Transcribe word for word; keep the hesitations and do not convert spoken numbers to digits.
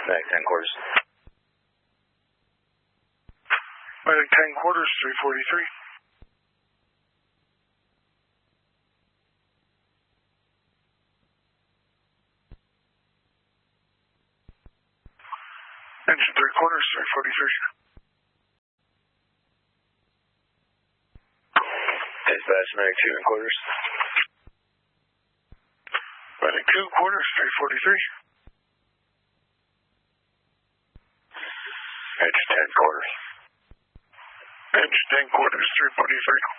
Back ten quarters. Back ten quarters, three forty-three. Engine three quarters, three forty-three. Dispatch, Medic two and quarters. Medic two quarters, three forty-three. Engine ten quarters. Engine ten quarters, three forty-three.